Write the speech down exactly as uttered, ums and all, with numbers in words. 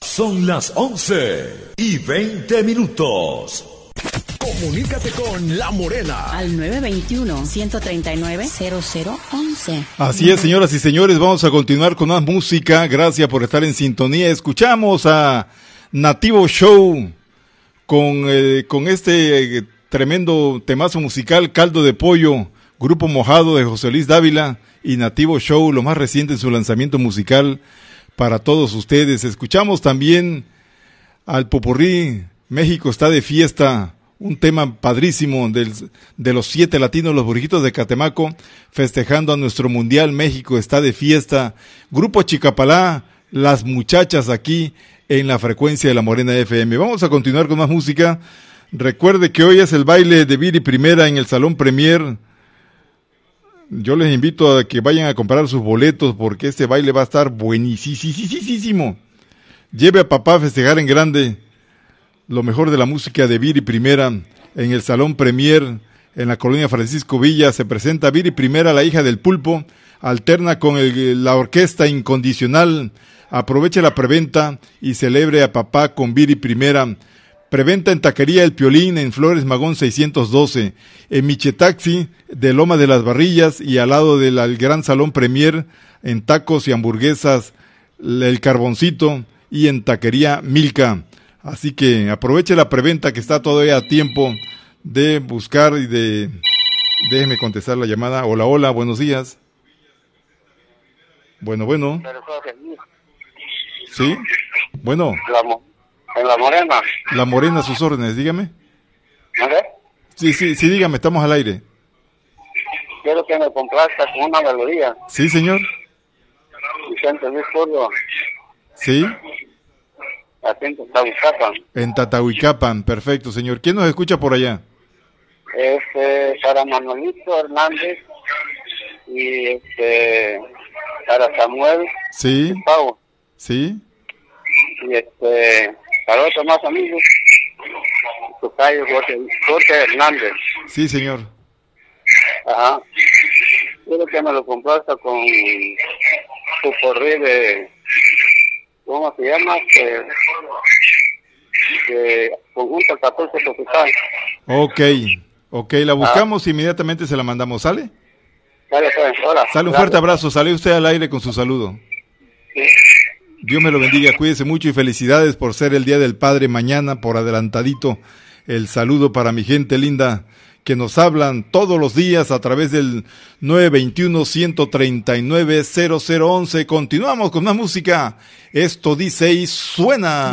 Son las once y veinte minutos. Comunícate con La Morena al nueve dos uno, uno tres nueve, cero cero uno uno. Así es, señoras y señores, vamos a continuar con más música. Gracias por estar en sintonía. Escuchamos a Nativo Show con, eh, con este eh, tremendo temazo musical, Caldo de Pollo, Grupo Mojado de José Luis Dávila y Nativo Show, lo más reciente en su lanzamiento musical para todos ustedes. Escuchamos también al popurrí México está de fiesta, un tema padrísimo del, de los siete latinos, los burritos de Catemaco, festejando a nuestro mundial. México está de fiesta. Grupo Chicapalá, las muchachas aquí en la frecuencia de La Morena F M. Vamos a continuar con más música. Recuerde que hoy es el baile de Viri Primera en el Salón Premier. Yo les invito a que vayan a comprar sus boletos porque este baile va a estar buenísimo. Lleve a papá a festejar en grande lo mejor de la música de Viri Primera en el Salón Premier en la colonia Francisco Villa. Se presenta Viri Primera, la hija del pulpo, alterna con el, la orquesta Incondicional. Aproveche la preventa y celebre a papá con Viri Primera. Preventa en Taquería El Piolín en Flores Magón seiscientos doce, en Michetaxi de Loma de las Barrillas y al lado del al Gran Salón Premier en tacos y hamburguesas El Carboncito y en Taquería Milka. Así que aproveche la preventa que está todavía a tiempo de buscar y de... Déjeme contestar la llamada. Hola, hola, buenos días. Bueno, bueno. ¿Sí? Bueno. En La Morena. La Morena, sus órdenes, dígame. ¿Vale? Sí, sí, sí, dígame, estamos al aire. Quiero que me complaste con una melodía. Sí, señor. Vicente Luis Curdo. Sí. Aquí en Tatahuicapan. En Tatahuicapan, perfecto, señor. ¿Quién nos escucha por allá? Este, para Manuelito Hernández y este, para Samuel. Sí. Pau. Sí. Y este, para otros más amigos, Tocayo Jorge, Jorge Hernández. Sí, señor. Ajá. Quiero que me lo complaste con su correo de, ¿cómo se llama? De, de Conjunto catorce Tropical. Ok, ok, la buscamos e inmediatamente se la mandamos, ¿sale? Sale, pues, hola. Sale, un fuerte abrazo, sale usted al aire con su saludo. Sí. Dios me lo bendiga, cuídese mucho y felicidades por ser el Día del Padre mañana, por adelantadito. El saludo para mi gente linda que nos hablan todos los días a través del nueve dos uno, uno tres nueve, cero cero uno uno. Continuamos con más música. Esto dice y suena.